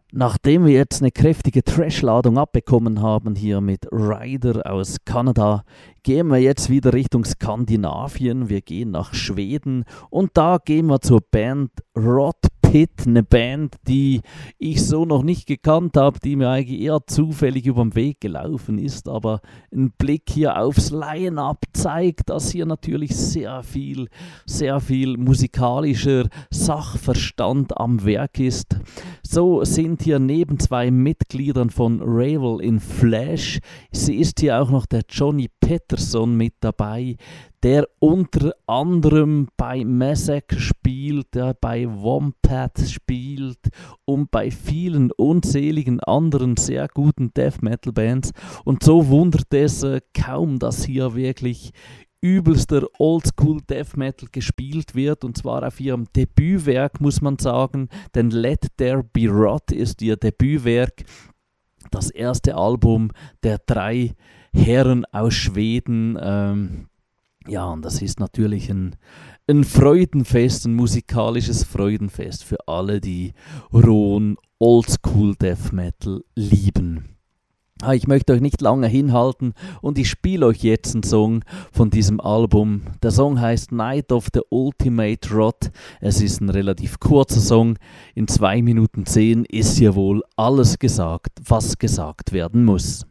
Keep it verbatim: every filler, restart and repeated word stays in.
Nachdem wir jetzt eine kräftige Trash-Ladung abbekommen haben hier mit Rider aus Kanada, gehen wir jetzt wieder Richtung Skandinavien. Wir gehen nach Schweden und da gehen wir zur Band Rot Pit, eine Band, die ich so noch nicht gekannt habe, die mir eigentlich eher zufällig über den Weg gelaufen ist, aber ein Blick hier aufs Line-Up zeigt, dass hier natürlich sehr viel, sehr viel musikalischer Sachverstand am Werk ist. So sind hier neben zwei Mitgliedern von Ravel in Flash, sie ist hier auch noch der Johnny Peterson mit dabei, der unter anderem bei Massacre spielt, der bei Wompat spielt und bei vielen unzähligen anderen sehr guten Death Metal Bands. Und so wundert es äh, kaum, dass hier wirklich übelster Oldschool Death Metal gespielt wird, und zwar auf ihrem Debütwerk, muss man sagen, denn Let There Be Rot ist ihr Debütwerk, das erste Album der drei Herren aus Schweden. Ähm, ja, und das ist natürlich ein, ein Freudenfest, ein musikalisches Freudenfest für alle, die rohen Oldschool Death Metal lieben. Ich möchte euch nicht lange hinhalten und ich spiele euch jetzt einen Song von diesem Album. Der Song heißt Night of the Ultimate Rot. Es ist ein relativ kurzer Song. In zwei Minuten zehn ist hier wohl alles gesagt, was gesagt werden muss.